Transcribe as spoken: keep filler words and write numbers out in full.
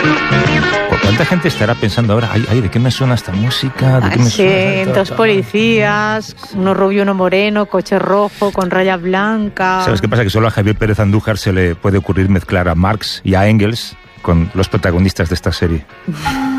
¿Cuánta gente estará pensando ahora, ay, ay, ¿de qué me suena esta música? ¿De qué me sí, suena? dos policías, uno rubio, uno moreno, coche rojo con rayas blancas. ¿Sabes qué pasa? Que solo a Javier Pérez Andújar se le puede ocurrir mezclar a Marx y a Engels con los protagonistas de esta serie.